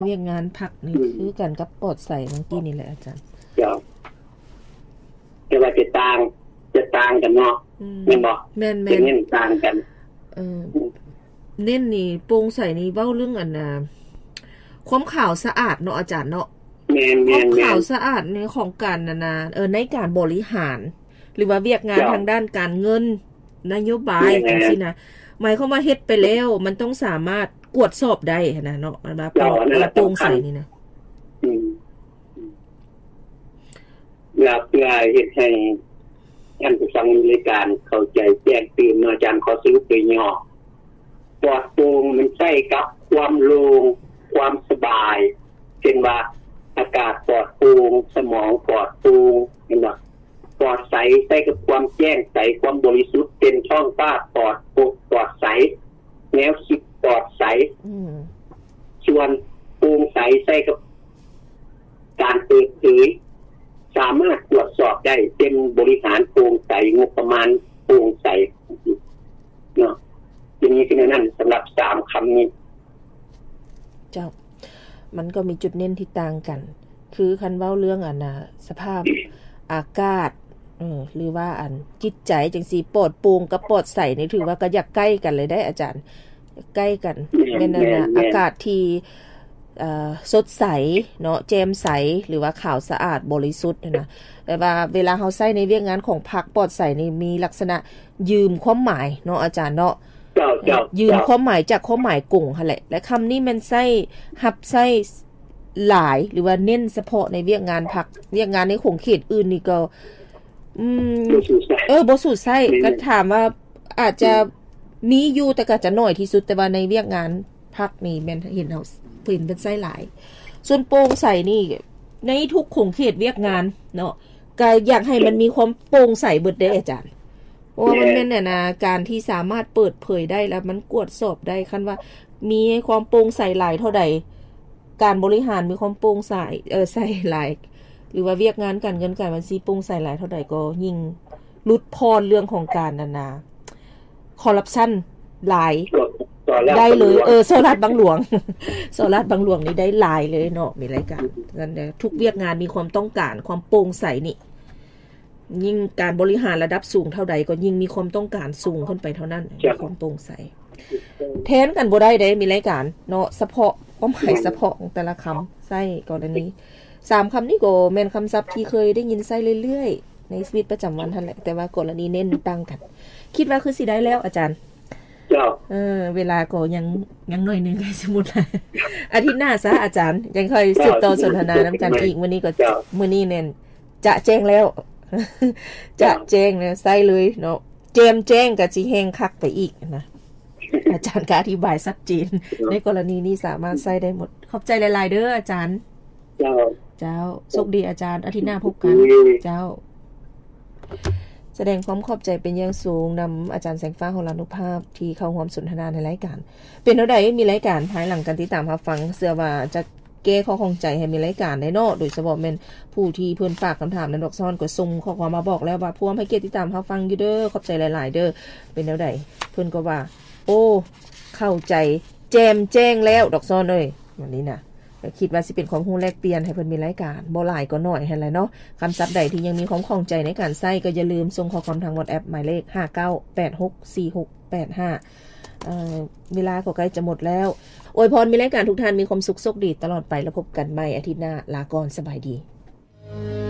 เวียกงานพักนี่คือกันกับปลอดใส่เมื่อกี้นี่แหละอาจารย์เจ้าแต่ว่าจะต่างกันเนาะแม่นบ่แม่นเน้นต่างกันเน้นนี่โปร่งใสนี่เว้าเรื่องอันความขาวสะอาดเนาะอาจารย์เนาะความขาวสะอาดในของการในการบริหารหรือว่าเวียกงานทางด้านการเงินนโยบายจังซี่นะหมายความว่าเฮ็ดไปแล้วมันต้องสามารถตรวจสอบได้นะเนาะมันว่าโปร่งใสนี่นะอยากเพื่อเฮ็ดให้ท่านผู้ฟังรายการเข้าใจแจ้งตื่นอาจารย์ขอสรุปโดยย่อปลอดโปร่งมันใช้กับความโล่งความสบายเช่นว่าอากาศปลอดโปร่งสมองปลอดโปร่งเห็นบ่ปลอดใสใช้กับความแจ้งใสความบริสุทธิ์เป็นช่องฟ้าปลอดใสแนวคิดปลอดใสส่วนโปร่งใสใช้กับการเปิดเผยสามารถตรวจสอบได้เป็นบริหารโปร่งใสงบประมาณโปร่งใสเนาะอย่างนี้คือนั่นสำหรับ3คำนี้เจ้ามันก็มีจุดเน้นที่ต่างกันคือคันเว้าเรื่องสภาพอากาศหรือว่าจิตใจจังซี่ปลอดโปร่งกับปลอดใสนี่ถือว่าก็อยากใกล้กันเลยได้อาจารย์ใกล้กันแม่นอากาศที่สดใสเนาะแจ่มใสหรือว่าขาวสะอาดบริสุทธิ์นะแต่ว่าเวลาเฮาใช้ในเวียกงานของพรรคปลอดใสนี่มีลักษณะยืมความหมายเนาะอาจารย์เนาะยืมความหมายจากความหมายกงหั่นแหละและคำนี้มันใช้รับใช้หลายหรือว่าเน้นเฉพาะในเวียกงานพรรคเวียกงานในของเขตอื่นนี่ก็บ่สูดใช้ก็ถามว่าอาจจะมีอยู่แต่ก็จะน้อยที่สุดแต่ว่าในเวียกงานพรรคนี่แม่นเห็นเฮาเพิ่นเป็นไส้หลายส่วนโปร่งใสนี่ในทุกของเขตเวียกงานเนาะก็อยากให้มันมีความโปร่งใสเบิดเด้อาจารย์เพราะว่ามันเป็นการที่สามารถเปิดเผยได้แล้วมันตรวจสอบได้คันว่ามีความโปร่งใสหลายเท่าใดการบริหารมีความโปร่งใสใสหลายหรือว่าเวียกงานการเงินการบัญชีโปร่งใสหลายเท่าใดก็ยิ่งลดพรเรื่องของการคอร์รัปชันหลายได้เลยโซลาร์บางหลวงโซลาร์บางหลวงนี่ได้หลายเลยเนาะมีรายการนั่นทุกเวียกงานมีความต้องการความโปร่งใสนี่ยิ่งการบริหารระดับสูงเท่าใดก็ยิ่งมีความต้องการสูงขึ้นไปเท่านั้นความโปร่งใสแทนกันบ่ได้เด้มีรายการเนาะเฉพาะความหมายเฉพาะของแต่ละคำใช้กรณี3คำนี้ก็แม่นคำศัพท์ที่เคยได้ยินใช้เรื่อยๆในชีวิตประจำวันนั่นแหละแต่ว่ากรณีเน้นต่างกันคิดว่าคือสิได้แล้วอาจารย์เวลาก็ยังน้อยนึงใกล้สิหมดแล้วอาทิตย์หน้าซะอาจารย์ยังค่อยสืบต่อสนทนานํกันอีกมื้อนี้ก็มื้อนี้แน่นจะแจ้งแล้วจะแจ้งแล้วใส่เลยเนาะแจ้งก็สิแฮงคักไปอีกนะอาจารย์ก็อธิบายชัดเจนในกรณีนี้สามารถใช้ได้หมดขอบใจหลายๆเด้ออาจารย์เจ้าโชคดีอาจารย์อาทิตย์หน้าพบกันเจ้าแสดงความขอบใจเป็นอย่างสูงนำอาจารย์แสงฟ้าของเรานุภาพที่เข้าร่วมสนทนาในรายการเป็นเท่าใดมีรายการภายหลังกันติดตามรับฟังเชื่อว่าจะแก้ข้อข้องใจให้มีรายการได้เนาะโดยเฉพาะแม่นผู้ที่เพิ่นฝากคำถามในดอกซ้อนก็ส่งข้อความมาบอกแล้วว่าพวกให้เกียรติติดตามรับฟังอยู่เด้อขอบใจหลายๆเด้อเป็นเท่าใดเพิ่นก็ว่าโอ้เข้าใจแจ้งแล้วดอกซ้อนเอ้ยวันนี้น่ะคิดว่าสิเป็นความรู้แลกเปลี่ยนให้เพิ่นมีรายการบ่หลายก็น้อยหั่นแหละเนาะคำศัพท์ใดที่ยังมีความข้องใจในการใช้ก็อย่าลืมส่งข้อความทาง WhatsApp หมายเลข59864685เวลาก็ใกล้จะหมดแล้วอวยพรมีรายการทุกท่านมีความสุขโชคดีตลอดไปแล้วพบกันใหม่อาทิตย์หน้าลาก่อนสบายดี